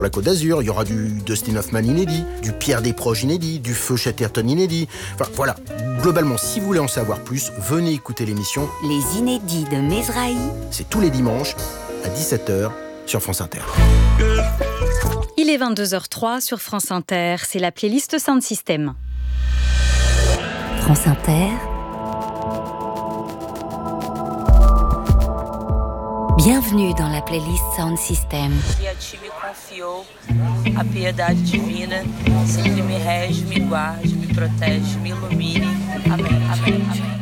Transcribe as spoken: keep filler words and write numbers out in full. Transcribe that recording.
La Côte d'Azur, il y aura du Dustin Hoffman inédit, du Pierre Desproges inédit, du Feu Chatterton inédit. Enfin voilà, globalement, si vous voulez en savoir plus, venez écouter l'émission Les Inédits de Mesrahi. C'est tous les dimanches à dix-sept heures sur France Inter. Il est vingt-deux heures trois sur France Inter, c'est la playlist Sound System. France Inter. Bienvenue dans la playlist Sound System. E a ti me confiou a piedade divina, sempre me rege, me guarde, me protege, me ilumine. Amém, amém, amém.